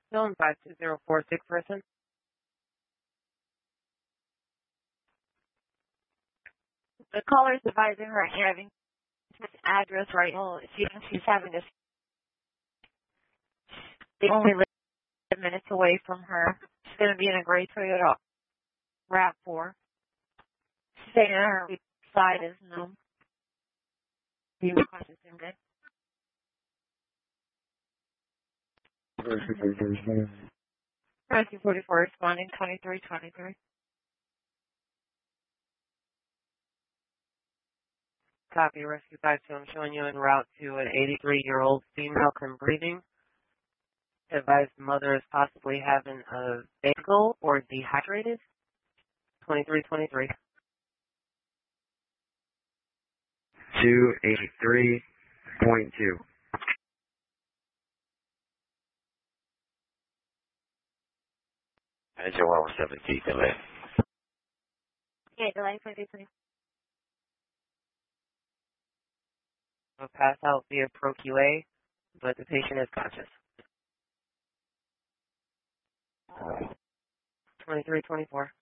Zone 52046 person. The caller is advising her having this address right now. She thinks she's having this. They only live minutes away from her. She's going to be in a gray Toyota RAV4. She's saying her side is no. Be cautious in bed. 1944 responding 2323. Copy, Rescue 52. I'm showing you en route to an 83-year-old female and breathing. Advised mother is possibly having a vagal or dehydrated. 2323. 283.2. Engine 117 delay. Yeah, delay 23. Will pass out via ProQA, but the patient is conscious. 2324.